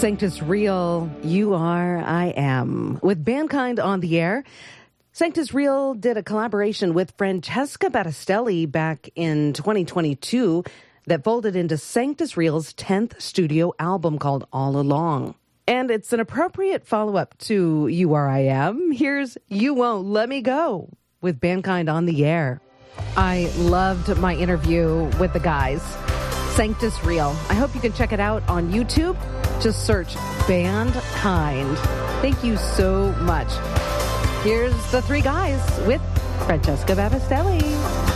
Sanctus Real, You Are, I Am. With Bandkind on the air, Sanctus Real did a collaboration with Francesca Battistelli back in 2022 that folded into Sanctus Real's 10th studio album called All Along. And it's an appropriate follow-up to You Are, I Am. Here's You Won't Let Me Go with Bandkind on the air. I loved my interview with the guys. Sanctus Real. I hope you can check it out on YouTube. Just search Bandkind. Thank you so much. Here's the three guys with Francesca Battistelli.